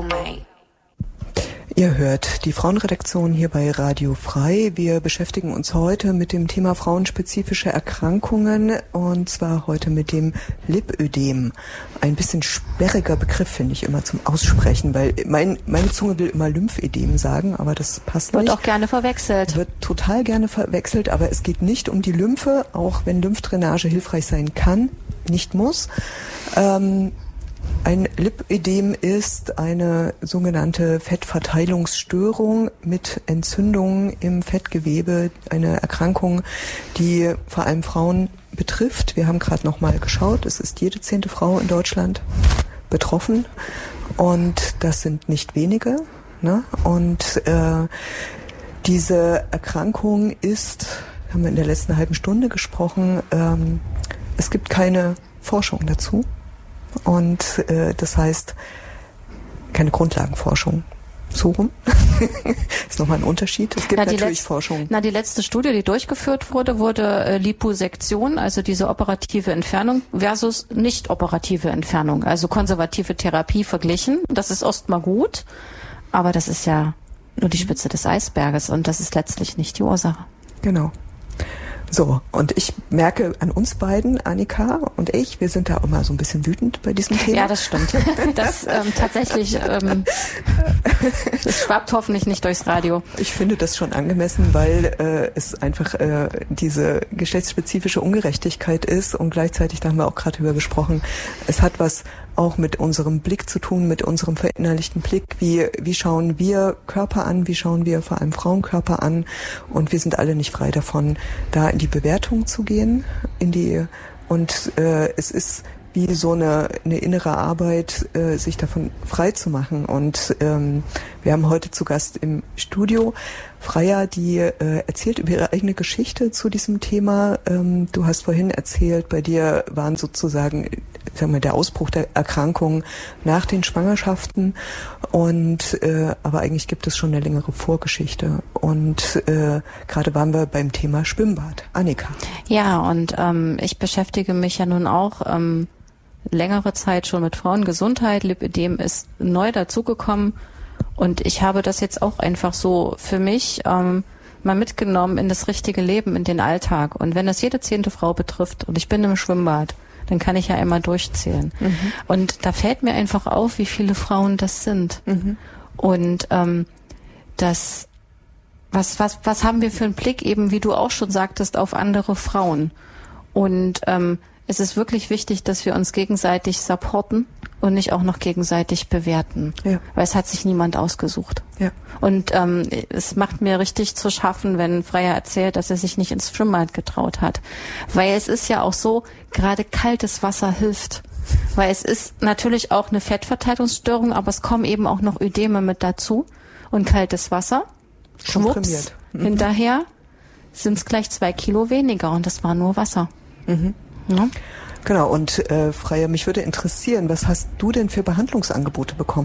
soulmate. Ihr hört die Frauenredaktion hier bei Radio Frei. Wir beschäftigen uns heute mit dem Thema frauenspezifische Erkrankungen und zwar heute mit dem Lipödem. Ein bisschen sperriger Begriff, finde ich, immer zum Aussprechen, weil meine Zunge will immer Lymphödem sagen, aber das passt nicht. Wird auch gerne verwechselt. Wird total gerne verwechselt, aber es geht nicht um die Lymphe, auch wenn Lymphdrainage hilfreich sein kann, nicht muss. Ein Lipödem ist eine sogenannte Fettverteilungsstörung mit Entzündungen im Fettgewebe, eine Erkrankung, die vor allem Frauen betrifft. Wir haben gerade noch mal geschaut, es ist jede 10. Frau in Deutschland betroffen und das sind nicht wenige, ne? Und diese Erkrankung ist, haben wir in der letzten halben Stunde gesprochen, es gibt keine Forschung dazu. Und das heißt, keine Grundlagenforschung. So rum. Ist nochmal ein Unterschied. Es gibt natürlich Forschung. Die letzte Studie, die durchgeführt wurde Liposektion, also diese operative Entfernung versus nicht operative Entfernung, also konservative Therapie verglichen. Das ist erstmal gut, aber das ist ja nur die Spitze des Eisberges und das ist letztlich nicht die Ursache. Genau. So, und ich merke an uns beiden, Annika und ich, wir sind da immer so ein bisschen wütend bei diesem Thema. Ja, das stimmt. Das tatsächlich, das schwappt hoffentlich nicht durchs Radio. Ich finde das schon angemessen, weil es einfach diese geschlechtsspezifische Ungerechtigkeit ist und gleichzeitig, da haben wir auch gerade drüber gesprochen, es hat was auch mit unserem Blick zu tun, mit unserem verinnerlichten Blick, wie schauen wir Körper an, wie schauen wir vor allem Frauenkörper an und wir sind alle nicht frei davon, da in die Bewertung zu gehen, es ist wie so eine innere Arbeit, sich davon frei zu machen. Und wir haben heute zu Gast im Studio Freya, die erzählt über ihre eigene Geschichte zu diesem Thema. Du hast vorhin erzählt, bei dir waren sozusagen, sagen wir, der Ausbruch der Erkrankung nach den Schwangerschaften. Und aber eigentlich gibt es schon eine längere Vorgeschichte. Und gerade waren wir beim Thema Schwimmbad. Annika. Ja, und ich beschäftige mich ja nun auch längere Zeit schon mit Frauengesundheit. Lipödem ist neu dazugekommen und ich habe das jetzt auch einfach so für mich mal mitgenommen in das richtige Leben, in den Alltag. Und wenn das jede 10. Frau betrifft und ich bin im Schwimmbad, dann kann ich ja einmal durchzählen. Mhm. Und da fällt mir einfach auf, wie viele Frauen das sind. Mhm. Und was haben wir für einen Blick, eben wie du auch schon sagtest, auf andere Frauen. Und es ist wirklich wichtig, dass wir uns gegenseitig supporten und nicht auch noch gegenseitig bewerten. Ja. Weil es hat sich niemand ausgesucht. Ja. Und es macht mir richtig zu schaffen, wenn Freya erzählt, dass er sich nicht ins Schwimmbad getraut hat. Weil es ist ja auch so, gerade kaltes Wasser hilft. Weil es ist natürlich auch eine Fettverteilungsstörung, aber es kommen eben auch noch Ödeme mit dazu. Und kaltes Wasser, schwupps, hinterher sind es gleich 2 Kilo weniger und das war nur Wasser. Mhm. Ja. Genau, und Freya, mich würde interessieren, was hast du denn für Behandlungsangebote bekommen?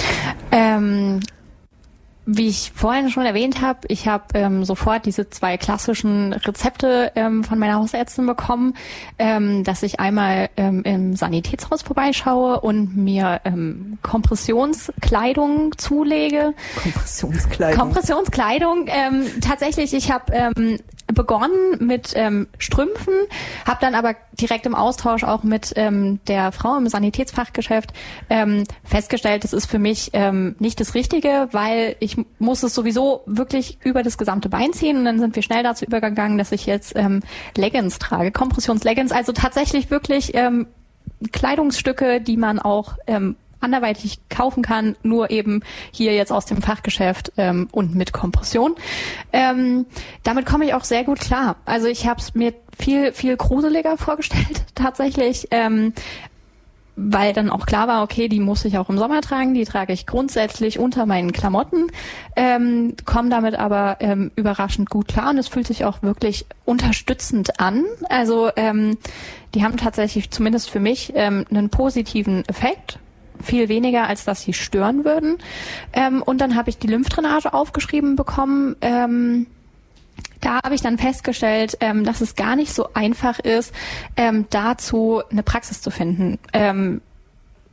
Wie ich vorhin schon erwähnt habe, ich habe sofort diese 2 klassischen Rezepte von meiner Hausärztin bekommen, dass ich einmal im Sanitätshaus vorbeischaue und mir Kompressionskleidung zulege. Kompressionskleidung. Tatsächlich, ich habe begonnen mit Strümpfen, habe dann aber direkt im Austausch auch mit der Frau im Sanitätsfachgeschäft festgestellt, das ist für mich nicht das Richtige, weil ich muss es sowieso wirklich über das gesamte Bein ziehen und dann sind wir schnell dazu übergegangen, dass ich jetzt Leggings trage, Kompressionsleggings, also tatsächlich wirklich Kleidungsstücke, die man auch anderweitig kaufen kann, nur eben hier jetzt aus dem Fachgeschäft und mit Kompression. Damit komme ich auch sehr gut klar. Also ich habe es mir viel, viel gruseliger vorgestellt tatsächlich, weil dann auch klar war, okay, die muss ich auch im Sommer tragen, die trage ich grundsätzlich unter meinen Klamotten, komme damit aber überraschend gut klar und es fühlt sich auch wirklich unterstützend an. Also die haben tatsächlich zumindest für mich einen positiven Effekt. Viel weniger, als dass sie stören würden. Und dann habe ich die Lymphdrainage aufgeschrieben bekommen. Da habe ich dann festgestellt, dass es gar nicht so einfach ist, dazu eine Praxis zu finden.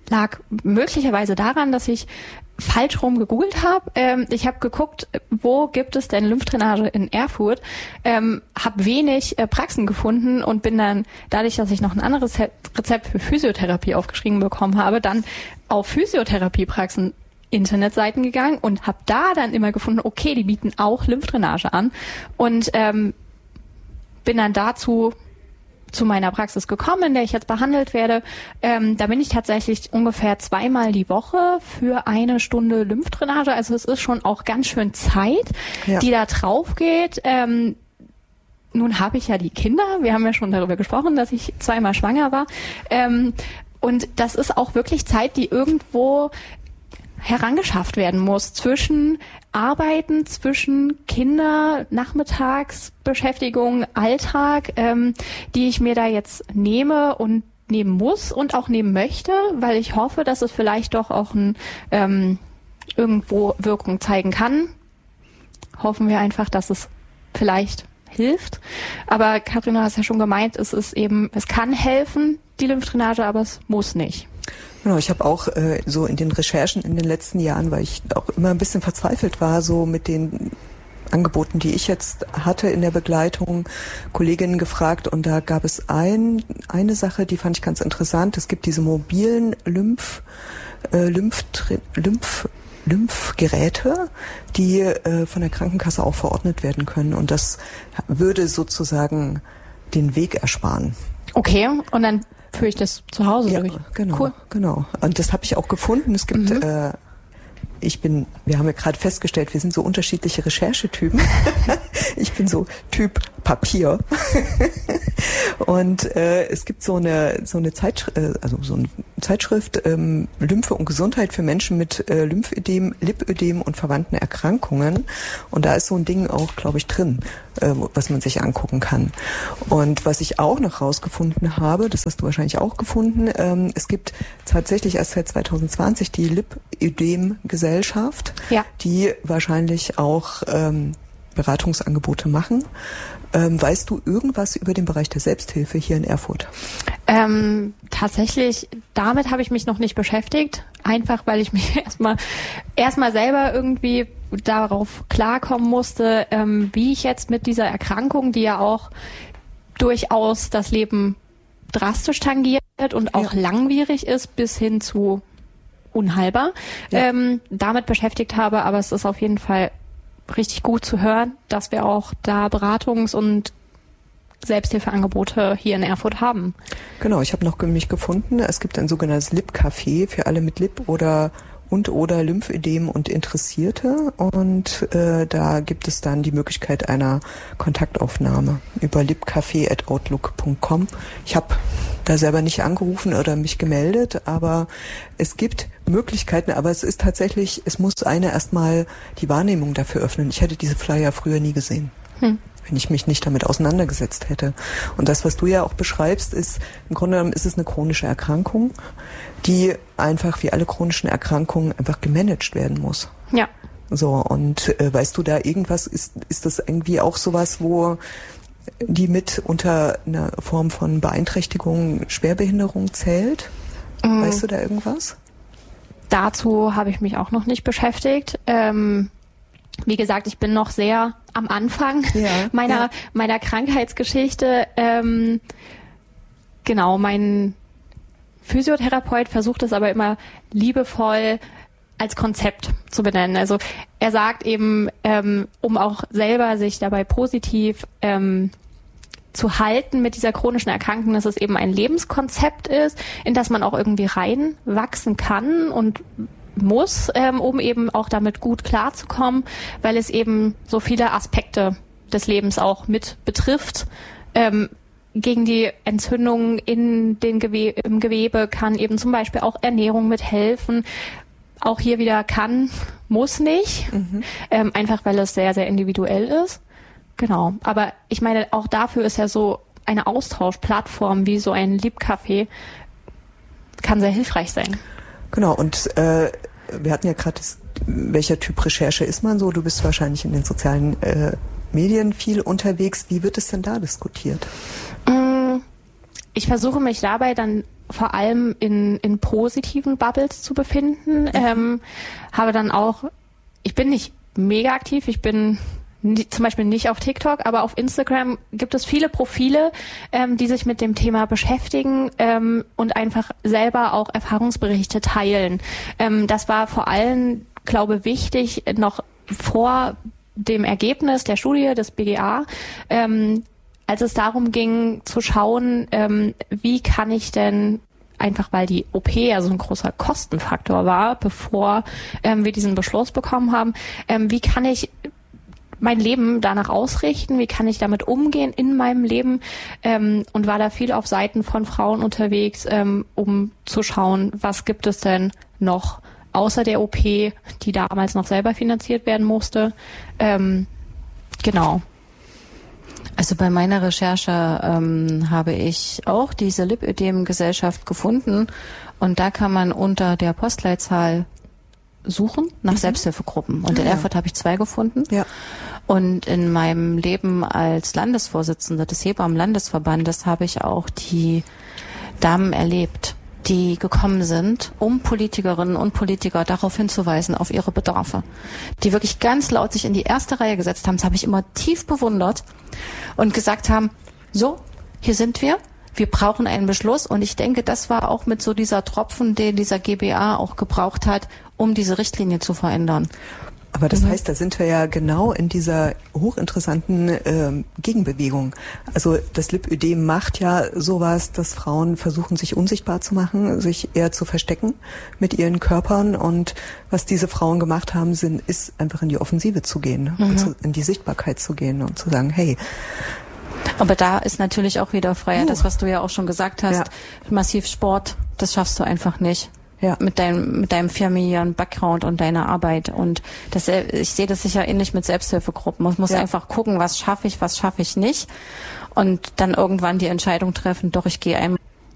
lag möglicherweise daran, dass ich falsch rum gegoogelt habe. Ich habe geguckt, wo gibt es denn Lymphdrainage in Erfurt, habe wenig Praxen gefunden und bin dann, dadurch, dass ich noch ein anderes Rezept für Physiotherapie aufgeschrieben bekommen habe, dann auf Physiotherapiepraxen Internetseiten gegangen und habe da dann immer gefunden, okay, die bieten auch Lymphdrainage an und bin dann dazu zu meiner Praxis gekommen, in der ich jetzt behandelt werde. Da bin ich tatsächlich ungefähr 2-mal die Woche für 1 Stunde Lymphdrainage. Also es ist schon auch ganz schön Zeit, die da drauf geht. Nun habe ich ja die Kinder. Wir haben ja schon darüber gesprochen, dass ich 2-mal schwanger war. Und das ist auch wirklich Zeit, die irgendwo herangeschafft werden muss zwischen Arbeiten, zwischen Kinder, Nachmittagsbeschäftigung, Alltag, die ich mir da jetzt nehme und nehmen muss und auch nehmen möchte, weil ich hoffe, dass es vielleicht doch auch irgendwo Wirkung zeigen kann. Hoffen wir einfach, dass es vielleicht hilft. Aber Katharina hat ja schon gemeint, es kann helfen, die Lymphdrainage, aber es muss nicht. Genau, ich habe auch so in den Recherchen in den letzten Jahren, weil ich auch immer ein bisschen verzweifelt war, so mit den Angeboten, die ich jetzt hatte in der Begleitung, Kolleginnen gefragt, und da gab es eine Sache, die fand ich ganz interessant. Es gibt diese mobilen Lymphgeräte, die von der Krankenkasse auch verordnet werden können, und das würde sozusagen den Weg ersparen. Okay, und dann führe ich das zu Hause durch. Genau, cool. Genau. Und das habe ich auch gefunden. Es gibt, wir haben ja gerade festgestellt, wir sind so unterschiedliche Recherchetypen. Ich bin so Typ Papier. Und es gibt so eine Zeitschrift, Lymphe und Gesundheit für Menschen mit Lymphödem, Lipödem und verwandten Erkrankungen. Und da ist so ein Ding auch, glaube ich, drin, was man sich angucken kann. Und was ich auch noch rausgefunden habe, das hast du wahrscheinlich auch gefunden, es gibt tatsächlich erst seit 2020 die Lipödem-Gesellschaft, die wahrscheinlich auch Beratungsangebote machen. Weißt du irgendwas über den Bereich der Selbsthilfe hier in Erfurt? Tatsächlich, damit habe ich mich noch nicht beschäftigt. Einfach, weil ich mich erstmal selber irgendwie darauf klarkommen musste, wie ich jetzt mit dieser Erkrankung, die ja auch durchaus das Leben drastisch tangiert und auch langwierig ist, bis hin zu unheilbar, damit beschäftigt habe. Aber es ist auf jeden Fall richtig gut zu hören, dass wir auch da Beratungs- und Selbsthilfeangebote hier in Erfurt haben. Genau, ich habe noch mich gefunden. Es gibt ein sogenanntes Lip-Café für alle mit Lip- oder Lymphödem und Interessierte. Und da gibt es dann die Möglichkeit einer Kontaktaufnahme über lipcafé@outlook.com. Ich habe da selber nicht angerufen oder mich gemeldet, aber es gibt Möglichkeiten, aber es ist tatsächlich, es muss eine erstmal die Wahrnehmung dafür öffnen. Ich hätte diese Flyer früher nie gesehen, wenn ich mich nicht damit auseinandergesetzt hätte. Und das, was du ja auch beschreibst, ist, im Grunde genommen ist es eine chronische Erkrankung, die einfach wie alle chronischen Erkrankungen einfach gemanagt werden muss. Ja. So, und weißt du da irgendwas, ist das irgendwie auch sowas, wo die mit unter einer Form von Beeinträchtigung, Schwerbehinderung zählt? Weißt du da irgendwas? Dazu habe ich mich auch noch nicht beschäftigt. Wie gesagt, ich bin noch sehr am Anfang meiner Krankheitsgeschichte. Genau, mein Physiotherapeut versucht es aber immer liebevoll als Konzept zu benennen. Also er sagt eben, um auch selber sich dabei positiv zu halten mit dieser chronischen Erkrankung, dass es eben ein Lebenskonzept ist, in das man auch irgendwie reinwachsen kann und muss, um eben auch damit gut klarzukommen, weil es eben so viele Aspekte des Lebens auch mit betrifft. Gegen die Entzündungen im Gewebe kann eben zum Beispiel auch Ernährung mithelfen. Auch hier wieder kann, muss nicht, einfach weil es sehr, sehr individuell ist. Genau, aber ich meine, auch dafür ist ja so eine Austauschplattform wie so ein Lip-Café, kann sehr hilfreich sein. Genau, und wir hatten ja gerade, welcher Typ Recherche ist man so? Du bist wahrscheinlich in den sozialen Medien viel unterwegs. Wie wird es denn da diskutiert? Ich versuche mich dabei dann vor allem in positiven Bubbles zu befinden. Habe dann auch, ich bin nicht mega aktiv, ich bin zum Beispiel nicht auf TikTok, aber auf Instagram gibt es viele Profile, die sich mit dem Thema beschäftigen und einfach selber auch Erfahrungsberichte teilen. Das war vor allem, glaube ich, wichtig, noch vor dem Ergebnis der Studie des BGA, als es darum ging zu schauen, wie kann ich denn, einfach weil die OP ja so ein großer Kostenfaktor war, bevor wir diesen Beschluss bekommen haben, wie kann ich mein Leben danach ausrichten, wie kann ich damit umgehen in meinem Leben, und war da viel auf Seiten von Frauen unterwegs, um zu schauen, was gibt es denn noch außer der OP, die damals noch selber finanziert werden musste. Genau. Also bei meiner Recherche habe ich auch diese Lipödem-Gesellschaft gefunden und da kann man unter der Postleitzahl suchen nach Selbsthilfegruppen. Und in Erfurt habe ich 2 gefunden. Ja. Und in meinem Leben als Landesvorsitzende des Hebammen-Landesverbandes habe ich auch die Damen erlebt, die gekommen sind, um Politikerinnen und Politiker darauf hinzuweisen, auf ihre Bedarfe. Die wirklich ganz laut sich in die erste Reihe gesetzt haben. Das habe ich immer tief bewundert und gesagt haben, so, hier sind wir brauchen einen Beschluss. Und ich denke, das war auch mit so dieser Tropfen, den dieser GBA auch gebraucht hat, um diese Richtlinie zu verändern. Aber das heißt, da sind wir ja genau in dieser hochinteressanten Gegenbewegung. Also das Lipödem macht ja sowas, dass Frauen versuchen, sich unsichtbar zu machen, sich eher zu verstecken mit ihren Körpern. Und was diese Frauen gemacht haben, ist einfach in die Offensive zu gehen, und in die Sichtbarkeit zu gehen und zu sagen, hey. Aber da ist natürlich auch wieder Freiheit, das, was du ja auch schon gesagt hast, massiv Sport, das schaffst du einfach nicht. Ja. Mit deinem familiären Background und deiner Arbeit. Und ich sehe das sicher ähnlich mit Selbsthilfegruppen. Man muss einfach gucken, was schaffe ich nicht. Und dann irgendwann die Entscheidung treffen, doch, ich gehe einmal